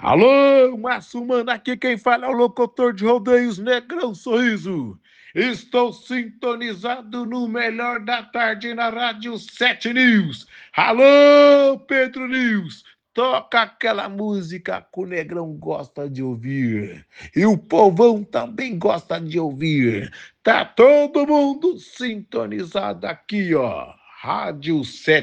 Alô, Márcio Mano, aqui quem fala é o locutor de rodeios Negrão Sorriso. Estou sintonizado no melhor da tarde na Rádio 7 News. Alô, Pedro News, toca aquela música que o Negrão gosta de ouvir. E o povão também gosta de ouvir. Tá todo mundo sintonizado aqui, ó. Rádio 7